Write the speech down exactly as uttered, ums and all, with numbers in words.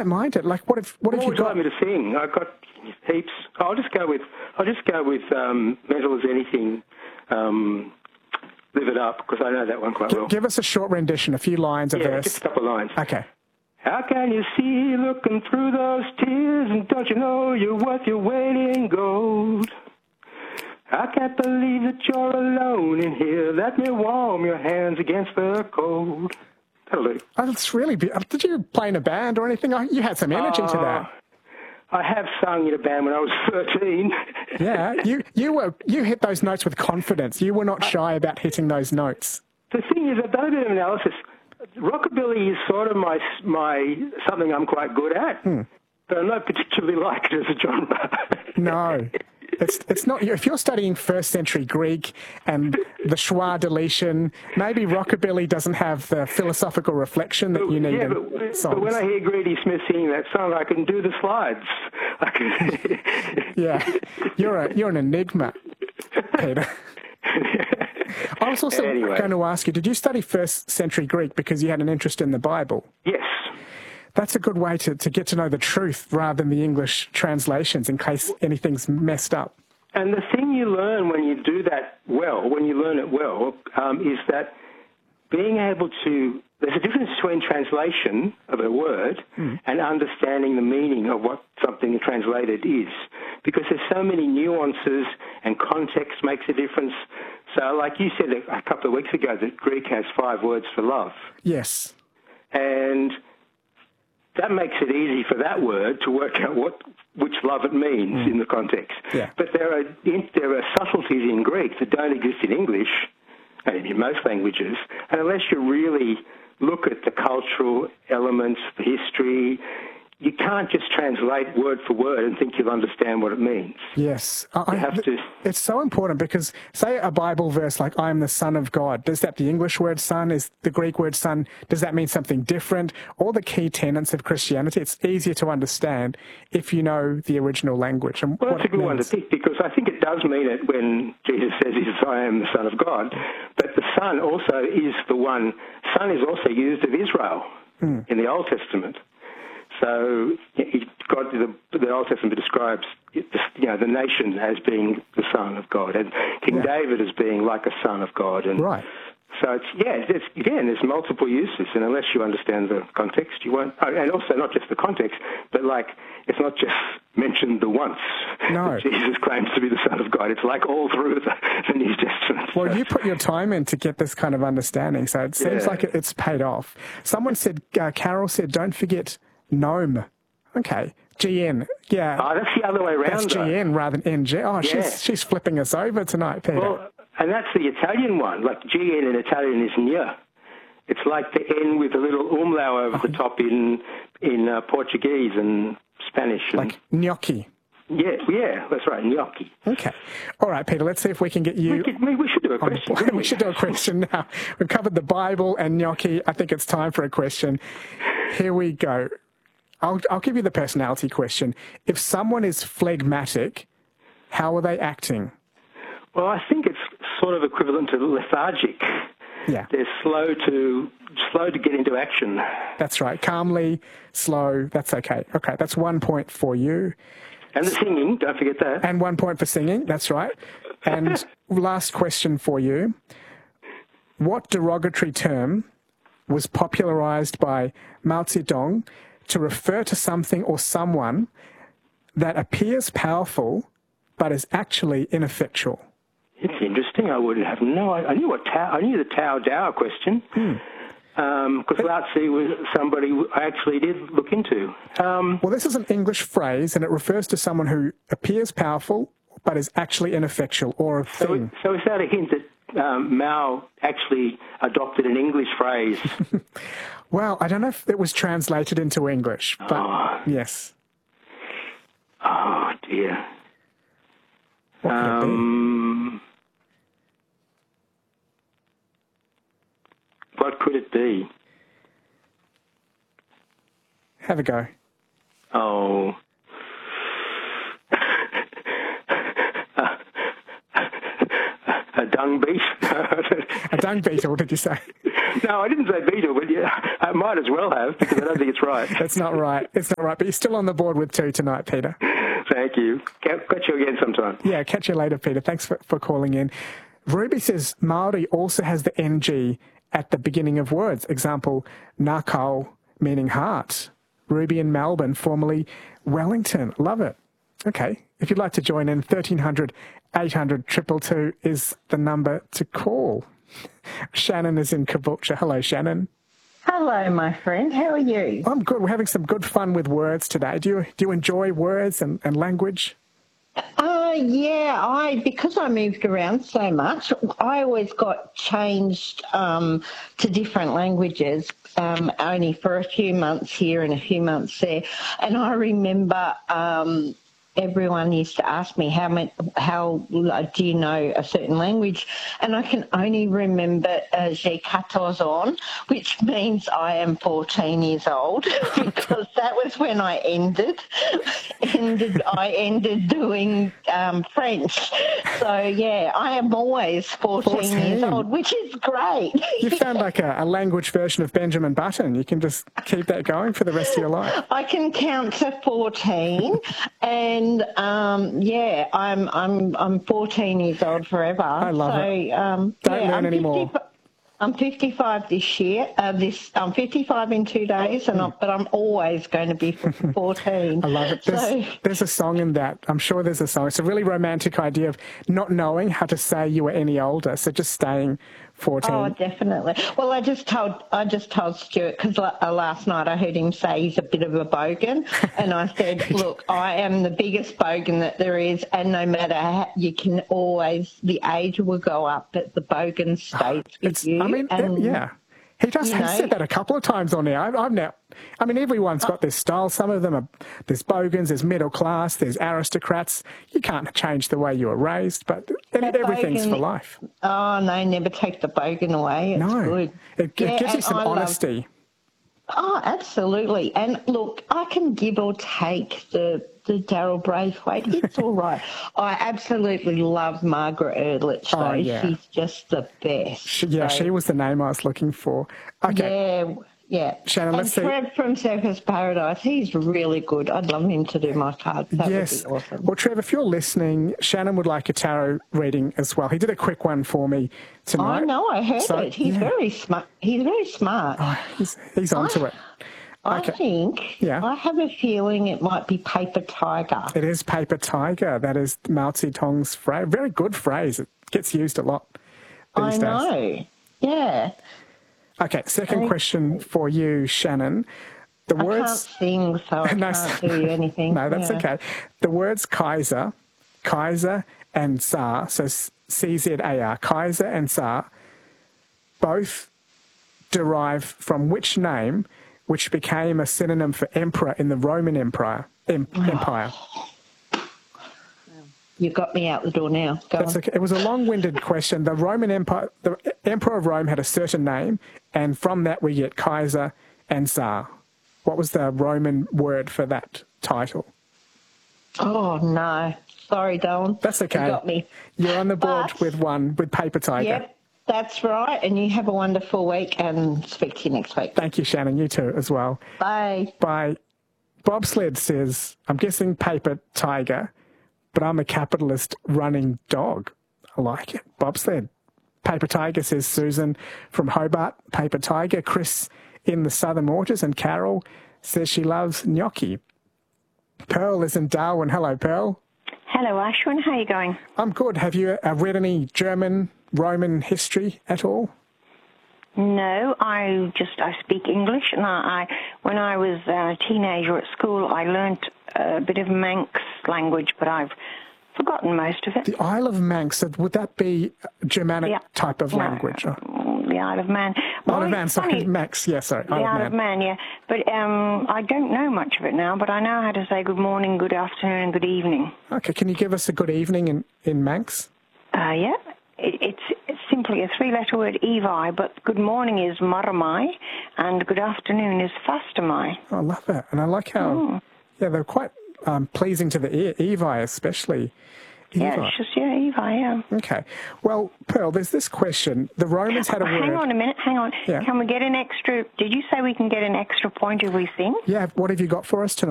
don't mind it. Like, what if what What if you would you got? like me to sing? I've got heaps. I'll just go with I'll just go with um, Mental as Anything. Um, Live It Up, because I know that one quite G- well. Give us a short rendition, a few lines, a Yeah, verse. just a couple of lines. Okay. How can you see looking through those tears, and don't you know you're worth your weight in gold? I can't believe that you're alone in here. Let me warm your hands against the cold. That'll do. Oh, that's really be- Did you play in a band or anything? Oh, you had some energy to Uh, that. I have sung in a band when I was thirteen. Yeah, you you were you hit those notes with confidence. You were not shy about hitting those notes. The thing is, I've done a bit of analysis. Rockabilly is sort of my my something I'm quite good at, Hmm. but I don't particularly like it as a genre. No, it's it's not. If you're studying first century Greek and the schwa deletion, maybe rockabilly doesn't have the philosophical reflection that you need yeah, in but, songs. but when I hear Grady Smith singing that song, I can do the slides. I can. Yeah, you're a you're an enigma, Peter. I was also Anyway. going to ask you, did you study first century Greek because you had an interest in the Bible? Yes. That's a good way to, to get to know the truth rather than the English translations in case anything's messed up. And the thing you learn when you do that well, when you learn it well, um, is that being able to, there's a difference between translation of a word mm. and understanding the meaning of what something translated is. Because there's so many nuances and context makes a difference. So like you said a couple of weeks ago that Greek has five words for love. Yes. And that makes it easy for that word to work out what which love it means mm. in the context. Yeah. But there are there are subtleties in Greek that don't exist in English and in most languages, and unless you really look at the cultural elements, the history, you can't just translate word for word and think you'll understand what it means. Yes. You I, have to. It's so important because, say, a Bible verse like, I am the Son of God, does that the English word son, is the Greek word son, does that mean something different? All the key tenets of Christianity, it's easier to understand if you know the original language. And well, what that's a good means. one to pick because I think it does mean it when Jesus says, I am the Son of God. But the Son also is the one, Son is also used of Israel mm. in the Old Testament. So God, the, the Old Testament describes you know, the nation as being the son of God, and King yeah. David as being like a son of God. And right. So it's yeah, it's, again, there's multiple uses, and unless you understand the context, you won't. And also not just the context, but like it's not just mentioned the once. No. Jesus claims to be the Son of God. It's like all through the, the New Testament. Well, so. You put your time in to get this kind of understanding, so it seems yeah. like it's paid off. Someone said, uh, Carol said, don't forget Gnome. Okay. G N. Yeah. Oh, that's the other way around. That's though. G N rather than N G. Oh, yeah. she's she's flipping us over tonight, Peter. Well, and that's the Italian one. Like G N in Italian is Nya. It's like the N with a little umlaut over oh. the top in in uh, Portuguese and Spanish. And, like gnocchi. Yeah, yeah, that's right, gnocchi. Okay. All right, Peter, let's see if we can get you... We, could, we should do a question. We? we should do a question now. We've covered the Bible and gnocchi. I think it's time for a question. Here we go. I'll, I'll give you the personality question. If someone is phlegmatic, how are they acting? Well, I think it's sort of equivalent to lethargic. Yeah. They're slow to slow to get into action. That's right. Calmly, slow, that's okay. Okay, that's one point for you. And the singing, don't forget that. And one point for singing, that's right. And last question for you. What derogatory term was popularized by Mao Zedong to refer to something or someone that appears powerful but is actually ineffectual? It's interesting. I would have no. I knew what Tao, I knew the Tao Dao question because um, Lao Tzu was somebody I actually did look into. Um, well, this is an English phrase, and it refers to someone who appears powerful but is actually ineffectual, or a so, thing. So is that a hint that um, Mao actually adopted an English phrase? Well, I don't know if it was translated into English, but oh. yes. Oh dear. What could um, it be? What could it be? Have a go. Oh. A dung beetle? A dung beetle, did you say? No, I didn't say beetle, but yeah, I might as well have because I don't think it's right. That's not right. It's not right. But you're still on the board with two tonight, Peter. Thank you. Catch you again sometime. Yeah, catch you later, Peter. Thanks for, for calling in. Ruby says Māori also has the N G at the beginning of words. Example, Ngākau, meaning heart. Ruby in Melbourne, formerly Wellington. Love it. Okay. If you'd like to join in, thirteen hundred, eight hundred, two two two is the number to call. Shannon is in Caboolture. Hello, Shannon. Hello, my friend. How are you? I'm good. We're having some good fun with words today. Do you do you enjoy words and, and language? Uh, yeah, I because I moved around so much, I always got changed um, to different languages, um, only for a few months here and a few months there. And I remember um, everyone used to ask me, how many, how do you know a certain language? And I can only remember uh, J'ai quatorze ans, which means I am fourteen years old, because that was when I ended. ended I ended doing um, French. So, yeah, I am always fourteen, fourteen years old, which is great. You found like a, a language version of Benjamin Button. You can just keep that going for the rest of your life. I can count to fourteen, and And um, yeah, I'm I'm I'm fourteen years old forever. I love so, it. Um, Don't yeah, learn I'm anymore. fifty, I'm fifty-five this year. Uh, this I'm fifty-five in two days, and I'm, but I'm always going to be fourteen. I love it. There's, so, there's a song in that. I'm sure there's a song. It's a really romantic idea of not knowing how to say you were any older, so just staying fourteen. Oh, definitely. Well, I just told I just told Stuart because uh, last night I heard him say he's a bit of a bogan, and I said, look, I am the biggest bogan that there is, and no matter how, you can always the age will go up, but the bogan stays with It's, you. I mean, and, yeah. He just you has know, said that a couple of times on there. I, I'm now, I mean, everyone's got their style. Some of them are, there's bogans, there's middle class, there's aristocrats. You can't change the way you were raised, but That everything's bogan- for life. Oh no, never take the bogan away. It's No, good. it, Yeah, it gives you and some I love- honesty. Oh, absolutely. And look, I can give or take the the Daryl Braithwaite. It's all right. I absolutely love Margaret Ehrlich, though. Oh, yeah. She's just the best. She, yeah, So, she was the name I was looking for. Okay, Yeah, yeah. Shannon, and let's see. Trev from Circus Paradise, he's really good. I'd love him to do my cards. That yes. would be awesome. Well, Trev, if you're listening, Shannon would like a tarot reading as well. He did a quick one for me tonight. I know, I heard So, it. He's yeah. very smart. He's very smart. Oh, he's, he's onto I- it. I Okay. think, Yeah. I have a feeling it might be Paper Tiger. It is paper tiger. That is Mao Zedong's phrase. Very good phrase. It gets used a lot these I days. know. Yeah. Okay, second I- question for you, Shannon. The I can't words. sing, so I No, can't do anything. No, that's Yeah. okay. The words Kaiser, Kaiser and Tsar, so C Z A R, Kaiser and Tsar, both derive from which name, which became a synonym for emperor in the Roman Empire? Em- Empire. You got me out the door now. Go That's on. okay. It was a long-winded question. The Roman Empire, the Emperor of Rome had a certain name, and from that we get Kaiser and Tsar. What was the Roman word for that title? Oh, no. Sorry, Dylan. That's okay. You got me. You're on the board But- with one, with Paper Tiger. Yep, that's right. And you have a wonderful week, and speak to you next week. Thank you, Shannon. You too, as well. Bye. By Bobsled says, I'm guessing Paper Tiger, but I'm a capitalist running dog. I like it. Bobsled. Paper Tiger says Susan from Hobart. Paper Tiger. Chris in the Southern Waters, and Carol says she loves gnocchi. Pearl is in Darwin. Hello, Pearl. Hello, Ashwin. How are you going? I'm good. Have you uh, read any German, Roman history at all? No, I just I speak English, and I, I when I was a teenager at school, I learnt a bit of Manx language, but I've forgotten most of it. The Isle of Manx, so would that be a Germanic Yeah. type of No, language? Oh. The Isle of Man. Isle Well, of Man, it's sorry, funny, Max, yeah, sorry, The Isle Isle of of Man. Man, yeah. But um, I don't know much of it now, but I know how to say good morning, good afternoon, and good evening. Okay, can you give us a good evening in, in Manx? Uh, yeah. It, it's, it's simply a three-letter word, Evi, but good morning is Maramai, and good afternoon is Fastamai. Oh, I love that. And I like how, Mm. yeah, they're quite um, pleasing to the ear, Evi especially. Yeah, Eva. it's just, yeah, Eva, yeah. Okay. Well, Pearl, there's this question. The Romans had a Oh, word. hang on a minute, hang on. Yeah. Can we get an extra, did you say we can get an extra point if we sing? Yeah, what have you got for us tonight?